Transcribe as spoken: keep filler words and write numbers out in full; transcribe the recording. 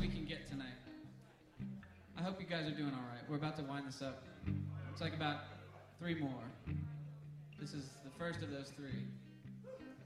we can get tonight. I hope you guys are doing all right. We're about to wind this up. It's like about three more. This is the first of those three.